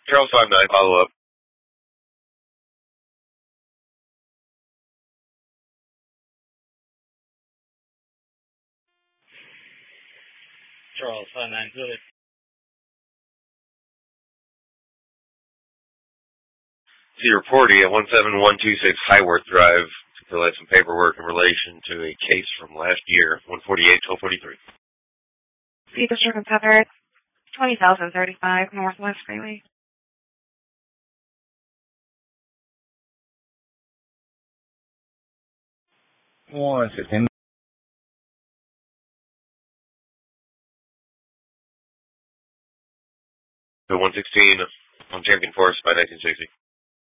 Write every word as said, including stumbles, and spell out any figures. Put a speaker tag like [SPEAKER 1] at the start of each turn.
[SPEAKER 1] Charles five nine, follow up.
[SPEAKER 2] Charles five nine, good.
[SPEAKER 1] Cedar Porty at one seven one two six Highworth Drive to fill out some paperwork in relation to a case from last year, one forty-eight twelve forty-three.
[SPEAKER 3] C District of Tether, twenty thousand thirty-five Northwest Greeley.
[SPEAKER 4] One second.
[SPEAKER 1] So one sixteen on Champion Forest by nineteen sixty.